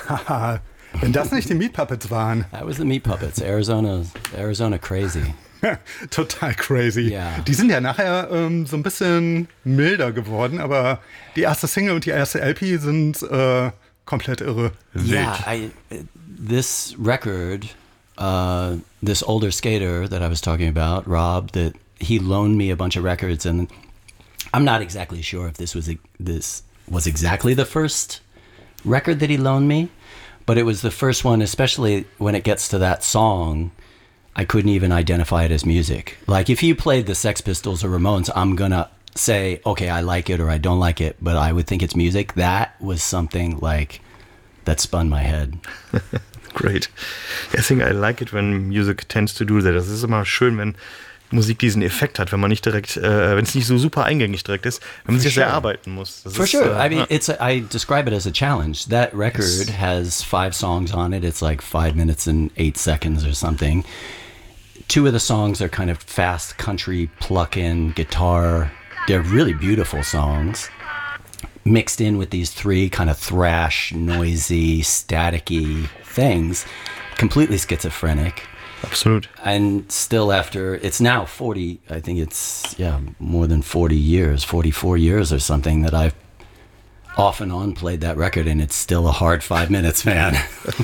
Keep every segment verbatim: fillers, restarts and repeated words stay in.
Wenn das nicht die Meat Puppets waren. That was the Meat Puppets, Arizona, Arizona Crazy. Total crazy. Ja. Die sind ja nachher ähm, so ein bisschen milder geworden, aber die erste Single und die erste L P sind äh, komplett irre. Yeah, I, this record, uh, this older skater that I was talking about, Rob, that he loaned me a bunch of records, and I'm not exactly sure if this was a, this was exactly the first record that he loaned me, but it was the first one, especially when it gets to that song. I couldn't even identify it as music. Like if you played the Sex Pistols or Ramones, I'm gonna say, okay, I like it or I don't like it, but I would think it's music. That was something like that spun my head. Great. I think I like it when music tends to do that. Das ist immer schön, wenn Musik diesen Effekt hat, wenn man nicht direkt, äh, wenn es nicht so super eingängig direkt ist, wenn man sich sure. sehr erarbeiten muss. Das For ist, sure. Äh, I mean, ja. it's a, I describe it as a challenge. That record Yes. has five songs on it. It's like five minutes and eight seconds or something. Two of the songs are kind of fast country pluck-in guitar. They're really beautiful songs, mixed in with these three kind of thrash, noisy, staticky things, completely schizophrenic. Absolut. And still after, it's now forty, I think it's, yeah, more than forty years, forty-four years or something that I've off and on played that record, and it's still a hard five minutes, man.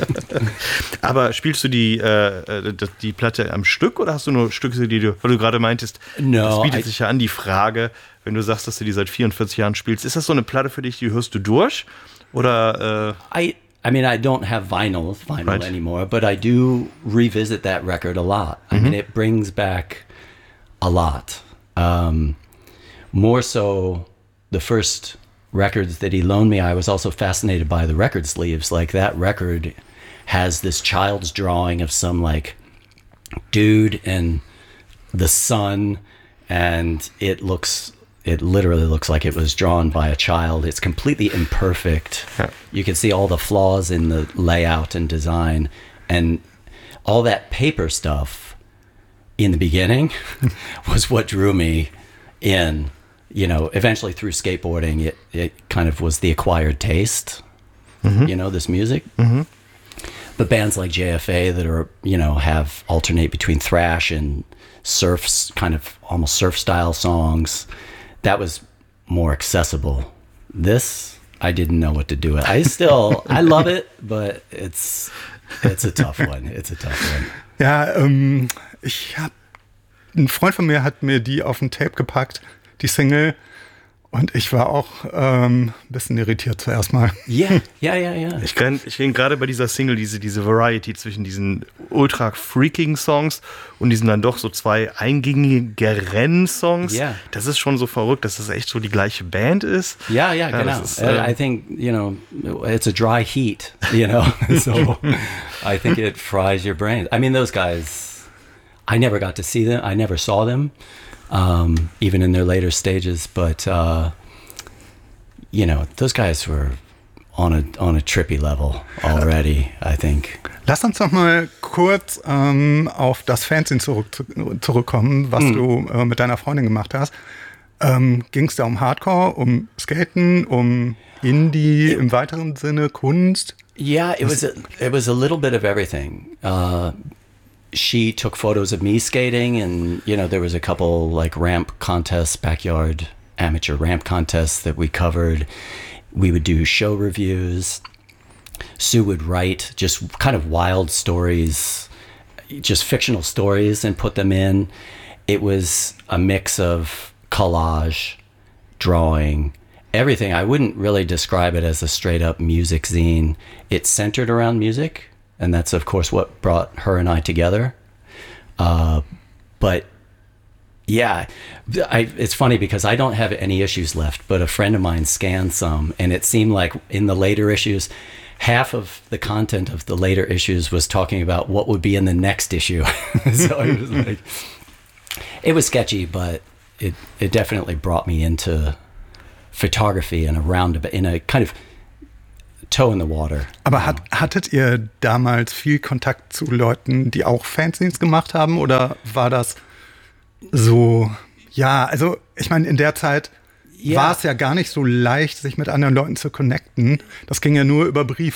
Aber spielst du die, äh, die Platte am Stück oder hast du nur Stücke, die du, weil du gerade meintest, No, das bietet I- sich ja an, die Frage, wenn du sagst, dass du die seit vierundvierzig Jahren spielst, ist das so eine Platte für dich, die hörst du durch? Oder, äh, I I mean, I don't have vinyl, vinyl Right. anymore, but I do revisit that record a lot. I mean, it brings back a lot. Um, more so, the first records that he loaned me, I was also fascinated by the record sleeves. Like, that record has this child's drawing of some, like, dude and the sun, and it looks... It literally looks like it was drawn by a child. It's completely imperfect. Yeah. You can see all the flaws in the layout and design. And all that paper stuff in the beginning was what drew me in. You know, eventually through skateboarding, it, it kind of was the acquired taste, mm-hmm. you know, this music. Mm-hmm. But bands like J F A that are, you know, have alternate between thrash and surfs, kind of almost surf style songs. That was more accessible. This, I didn't know what to do with. I still, I love it, but it's it's a tough one. It's a tough one. Ja, ähm, ich hab, ein Freund von mir hat mir die auf ein Tape gepackt, die Single, und ich war auch ähm, ein bisschen irritiert zuerst mal. Yeah, yeah, yeah, yeah. Ich kann, ich kann gerade bei dieser Single diese, diese Variety zwischen diesen ultra freaking Songs und diesen dann doch so zwei eingängigeren Songs. Ja. Das ist schon so verrückt, dass das echt so die gleiche Band ist. Yeah, yeah, Ja, genau. das ist, Uh, äh, I think, you know, it's a dry heat, you know, so I think it fries your brain. I mean, those guys, I never got to see them. I never saw them, um, even in their later stages. But, uh, you know, those guys were on a on a trippy level already, I think. Lass uns noch mal kurz ähm, auf das Fernsehen zurück, zurückkommen, was Hm. du äh, mit deiner Freundin gemacht hast. Ähm, ging es da um Hardcore, um Skaten, um Indie im weiteren Sinne, Kunst? Yeah, it was a, it was a little bit of everything. Uh, she took photos of me skating, and you know there was a couple like ramp contests, backyard amateur ramp contests that we covered. We would do show reviews. Sue would write just kind of wild stories, just fictional stories, and put them in. It was a mix of collage, drawing, everything. I wouldn't really describe it as a straight up music zine. It's centered around music, and that's of course what brought her and I together. Uh, but yeah, I, it's funny because I don't have any issues left, but a friend of mine scanned some, and it seemed like in the later issues, half of the content of the later issues was talking about what would be in the next issue. So it was like, it was sketchy, but it it definitely brought me into photography in a roundabout, in a kind of toe in the water. Aber hat, hattet ihr damals viel Kontakt zu Leuten, die auch Fanzines gemacht haben, oder war das so, ja, also ich meine, in der Zeit Ja. war es ja gar nicht so leicht, sich mit anderen Leuten zu connecten. Das ging ja nur über Briefe.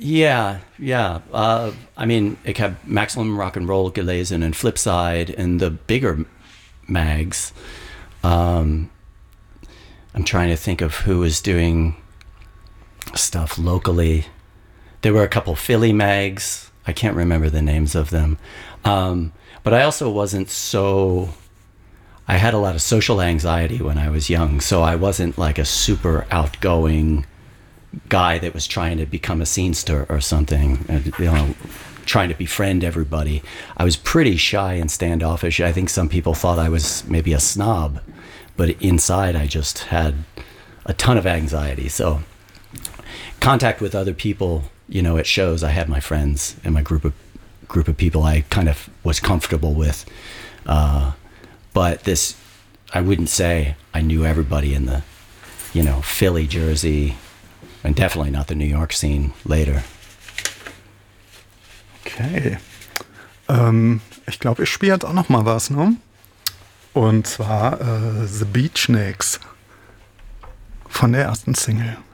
Yeah, yeah. Uh, I mean, ik heb Maximum Rock and Roll gelezen and Flipside and the bigger mags. Um, I'm trying to think of who was doing stuff locally. There were a couple Philly mags. I can't remember the names of them. Um, but I also wasn't so... I had a lot of social anxiety when I was young, so I wasn't like a super outgoing guy that was trying to become a scenester or something, and, you know, trying to befriend everybody. I was pretty shy and standoffish. I think some people thought I was maybe a snob, but inside I just had a ton of anxiety. So contact with other people, you know, it shows. I had my friends and my group of group of people I kind of was comfortable with. Uh, but this, I wouldn't say I knew everybody in the, you know, Philly, Jersey, and definitely not the New York scene later. Okay. Ähm, ich glaube, ich spiele jetzt auch noch mal was, ne? Und zwar äh, The Beatniks von der ersten Single.